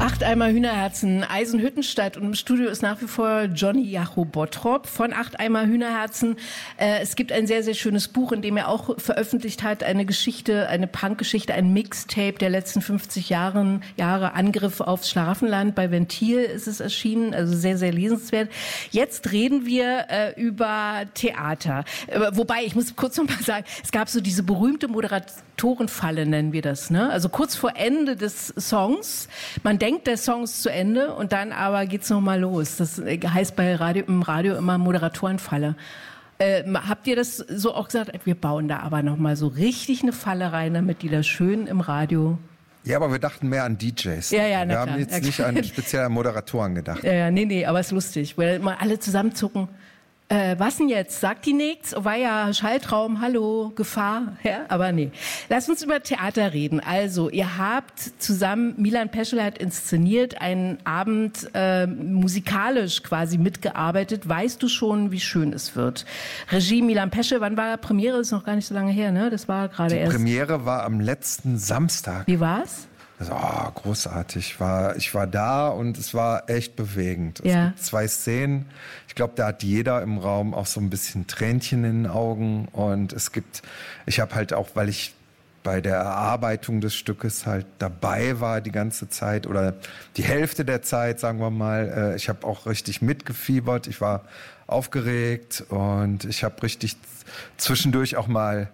8 Eimer Hühnerherzen, Eisenhüttenstadt, und im Studio ist nach wie vor Johnny Jacho Bottrop von 8 Eimer Hühnerherzen. Es gibt ein sehr, sehr schönes Buch, in dem er auch veröffentlicht hat, eine Geschichte, eine Punkgeschichte, ein Mixtape der letzten 50 Jahre, Angriff aufs Schlaraffenland. Bei Ventil ist es erschienen, also sehr, sehr lesenswert. Jetzt reden wir über Theater. Wobei, ich muss kurz noch mal sagen, es gab so diese berühmte Moderatorenfalle, nennen wir das, ne? Also kurz vor Ende des Songs, man denkt, der Song ist zu Ende und dann aber geht's noch mal los. Das heißt im Radio immer Moderatorenfalle. Habt ihr das so auch gesagt? Wir bauen da aber noch mal so richtig eine Falle rein, damit die da schön im Radio... Ja, aber wir dachten mehr an DJs. Ja, na wir klar. haben jetzt nicht an spezielle Moderatoren gedacht. Nee, aber es ist lustig, weil immer alle zusammenzucken. Was denn jetzt? Sagt die nichts? Oh weia, Schalltraum, hallo, Gefahr. Ja, aber nee. Lass uns über Theater reden. Also, ihr habt zusammen, Milan Peschel hat inszeniert, einen Abend musikalisch quasi mitgearbeitet. Weißt du schon, wie schön es wird? Regie Milan Peschel, wann war Premiere? Das ist noch gar nicht so lange her, ne? Das war gerade erst. Die Premiere war am letzten Samstag. Wie war's? Großartig. Ich war da und es war echt bewegend. Es gibt 2 Szenen. Ich glaube, da hat jeder im Raum auch so ein bisschen Tränchen in den Augen. Und ich habe halt auch, weil ich bei der Erarbeitung des Stückes halt dabei war die ganze Zeit oder die Hälfte der Zeit, sagen wir mal, ich habe auch richtig mitgefiebert. Ich war aufgeregt und ich habe richtig zwischendurch auch mal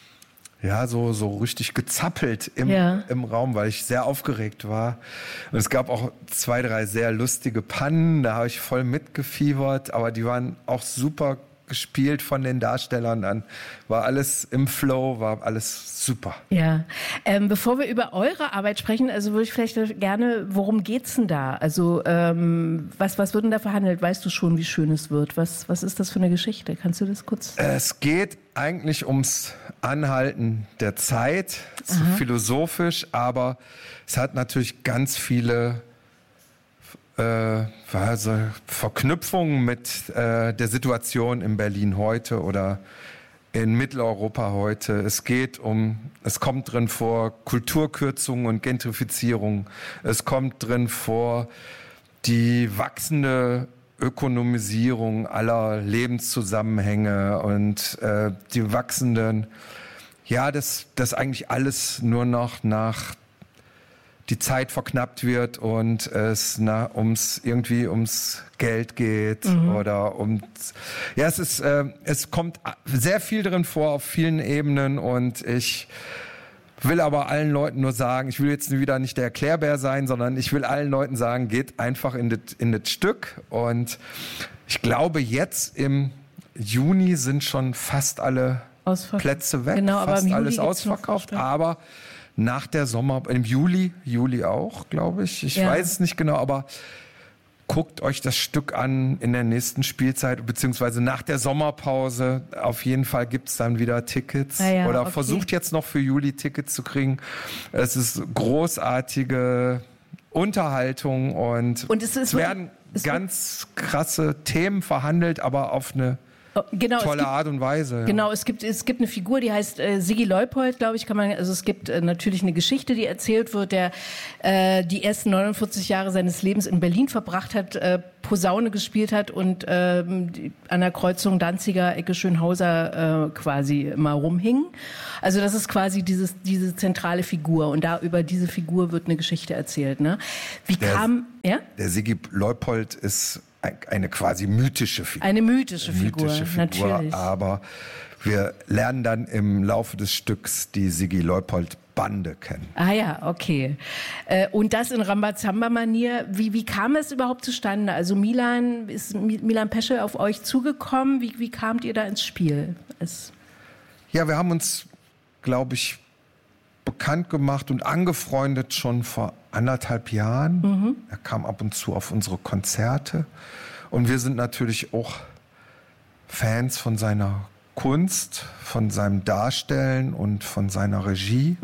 so richtig gezappelt im Raum, weil ich sehr aufgeregt war. Und es gab auch 2, 3 sehr lustige Pannen, da habe ich voll mitgefiebert, aber die waren auch super gespielt von den Darstellern. Dann war alles im Flow, war alles super. Ja, bevor wir über eure Arbeit sprechen, also würde ich vielleicht gerne, worum geht's denn da? Also was wird denn da verhandelt? Weißt du schon, wie schön es wird? Was ist das für eine Geschichte? Kannst du das kurz? Es geht eigentlich ums Anhalten der Zeit, so philosophisch, aber es hat natürlich ganz viele Verknüpfungen mit der Situation in Berlin heute oder in Mitteleuropa heute. Es kommt drin vor Kulturkürzung und Gentrifizierung. Es kommt drin vor die wachsende Ökonomisierung aller Lebenszusammenhänge und die wachsenden, dass eigentlich alles nur noch nach die Zeit verknappt wird und es ums Geld geht oder es kommt sehr viel drin vor auf vielen Ebenen und ich will aber allen Leuten nur sagen, ich will jetzt wieder nicht der Erklärbär sein, sondern ich will allen Leuten sagen, geht einfach in das Stück und ich glaube jetzt im Juni sind schon fast alle Plätze weg, genau, fast aber alles ausverkauft, aber nach der im Juli auch, glaube ich. Ich weiß es nicht genau, aber guckt euch das Stück an in der nächsten Spielzeit, beziehungsweise nach der Sommerpause. Auf jeden Fall gibt's dann wieder Tickets. Oder versucht jetzt noch für Juli Tickets zu kriegen. Es ist großartige Unterhaltung und es werden ganz krasse Themen verhandelt, aber auf eine tolle Art und Weise. Ja. Genau, es gibt eine Figur, die heißt Sigi Leupold, glaube ich, es gibt natürlich eine Geschichte, die erzählt wird, der die ersten 49 Jahre seines Lebens in Berlin verbracht hat, Posaune gespielt hat und an der Kreuzung Danziger, Ecke Schönhauser quasi immer rumhing. Also das ist quasi diese zentrale Figur und da über diese Figur wird eine Geschichte erzählt. Ne? Der Sigi Leupold ist eine quasi mythische Figur. Eine mythische Figur, natürlich. Aber wir lernen dann im Laufe des Stücks die Sigi Leupold Bande kennen. Ah ja, okay. Und das in Rambazamba-Manier. Wie kam es überhaupt zustande? Also ist Milan Peschel auf euch zugekommen? Wie kamt ihr da ins Spiel? Wir haben uns, glaube ich, bekannt gemacht und angefreundet schon vor 1,5 Jahren. Er kam ab und zu auf unsere Konzerte. Und wir sind natürlich auch Fans von seiner Kunst, von seinem Darstellen und von seiner Regie.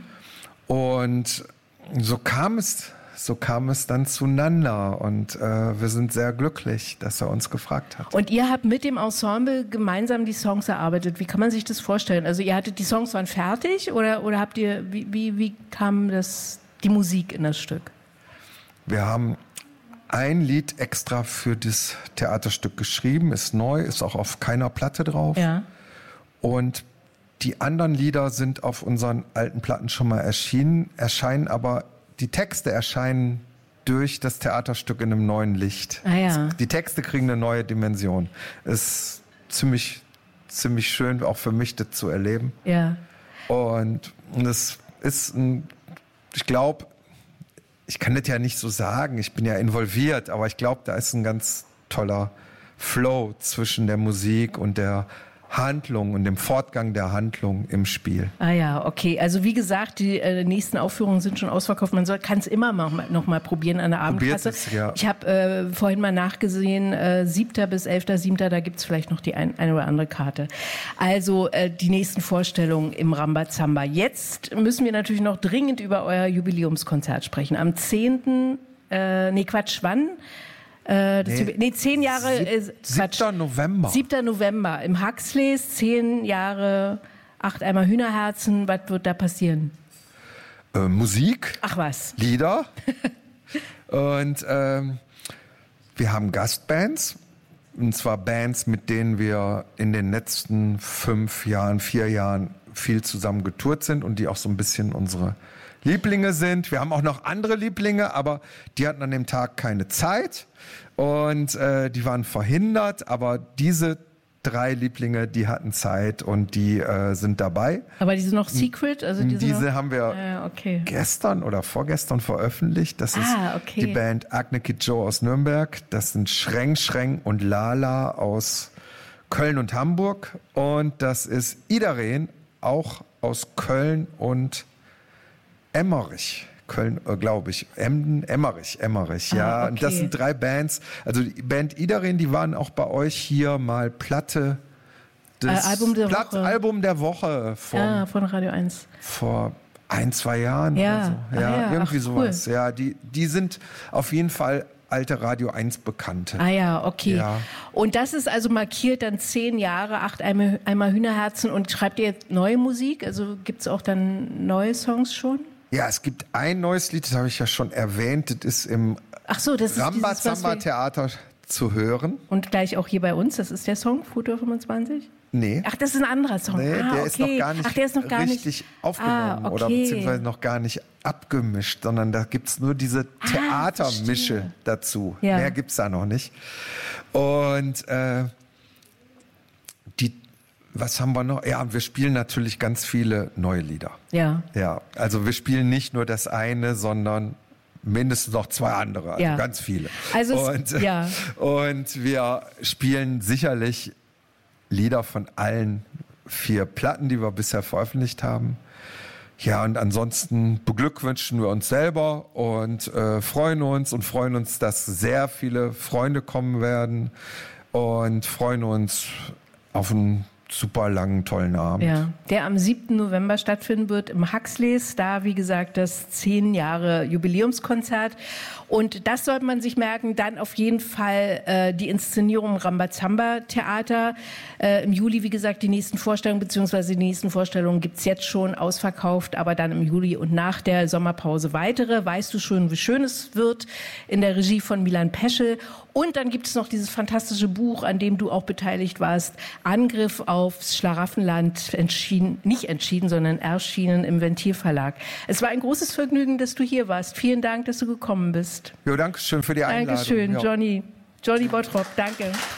Und so kam es dann zueinander und wir sind sehr glücklich, dass er uns gefragt hat. Und ihr habt mit dem Ensemble gemeinsam die Songs erarbeitet. Wie kann man sich das vorstellen? Also die Songs waren fertig oder habt ihr, wie kam die Musik in das Stück? Wir haben ein Lied extra für das Theaterstück geschrieben, ist neu, ist auch auf keiner Platte drauf. Ja. Und die anderen Lieder sind auf unseren alten Platten schon mal erscheinen aber die Texte erscheinen durch das Theaterstück in einem neuen Licht. Ah, ja. Die Texte kriegen eine neue Dimension. Ist ziemlich schön, auch für mich das zu erleben. Ja. Und das ist ich glaube, ich kann das ja nicht so sagen, ich bin ja involviert, aber ich glaube, da ist ein ganz toller Flow zwischen der Musik und der Handlung und dem Fortgang der Handlung im Spiel. Ah ja, okay. Also wie gesagt, die nächsten Aufführungen sind schon ausverkauft. Man kann es immer noch mal probieren an der Abendkasse. Ja. Ich habe vorhin mal nachgesehen, 7. bis 11.7., da gibt es vielleicht noch die eine oder andere Karte. Also die nächsten Vorstellungen im Rambazamba. Jetzt müssen wir natürlich noch dringend über euer Jubiläumskonzert sprechen. Am 10. Wann? 10 Jahre. 7. November. 7. November im Huxleys, 10 Jahre, 8 Eimer Hühnerherzen. Was wird da passieren? Musik. Ach was. Lieder. Und wir haben Gastbands. Und zwar Bands, mit denen wir in den letzten 4 Jahren viel zusammen getourt sind und die auch so ein bisschen unsere Lieblinge sind. Wir haben auch noch andere Lieblinge, aber die hatten an dem Tag keine Zeit und die waren verhindert. Aber diese 3 Lieblinge, die hatten Zeit und die sind dabei. Aber die sind noch secret? Also diese haben wir gestern oder vorgestern veröffentlicht. Das ist die Band Agne Kid Joe aus Nürnberg. Das sind Schreng und Lala aus Köln und Hamburg. Und das ist Idaren, auch aus Köln und Emmerich. Köln, glaube ich. Emmerich, ja. Okay. Und das sind 3 Bands. Also die Band Idaren, die waren auch bei euch hier mal Platte des Album der Woche von Radio 1. Vor 1-2 Jahren oder so. Ja, irgendwie sowas. Cool. Ja, die sind auf jeden Fall alte Radio 1 Bekannte. Ah ja, okay. Ja. Und das ist also markiert dann 10 Jahre, 8 Eimer Hühnerherzen. Und schreibt ihr jetzt neue Musik? Also gibt es auch dann neue Songs schon? Ja, es gibt ein neues Lied, das habe ich ja schon erwähnt. Das ist im Rambazamba-Theater zu hören. Und gleich auch hier bei uns, das ist der Song, Futur 25? Nee. Ach, das ist ein anderer Song. Nee, der ist noch gar nicht richtig aufgenommen oder beziehungsweise noch gar nicht abgemischt, sondern da gibt es nur diese Theatermische dazu. Ja. Mehr gibt es da noch nicht. Und was haben wir noch? Ja, wir spielen natürlich ganz viele neue Lieder. Ja. Ja, also wir spielen nicht nur das eine, sondern mindestens noch 2 andere, also ganz viele. Und wir spielen sicherlich Lieder von allen 4 Platten, die wir bisher veröffentlicht haben. Ja, und ansonsten beglückwünschen wir uns selber und freuen uns, dass sehr viele Freunde kommen werden und freuen uns auf einen super langen, tollen Abend. Ja, der am 7. November stattfinden wird im Huxleys. Da, wie gesagt, das 10 Jahre Jubiläumskonzert. Und das sollte man sich merken. Dann auf jeden Fall die Inszenierung im Rambazamba-Theater. Im Juli, wie gesagt, die nächsten Vorstellungen, beziehungsweise die nächsten Vorstellungen gibt's jetzt schon ausverkauft, aber dann im Juli und nach der Sommerpause weitere. Weißt du schon, wie schön es wird? In der Regie von Milan Peschel. Und dann gibt es noch dieses fantastische Buch, an dem du auch beteiligt warst, Angriff aufs Schlaraffenland, sondern erschienen im Ventilverlag. Es war ein großes Vergnügen, dass du hier warst. Vielen Dank, dass du gekommen bist. Jo, danke schön für die Einladung. Dankeschön, Johnny Bottrop, danke.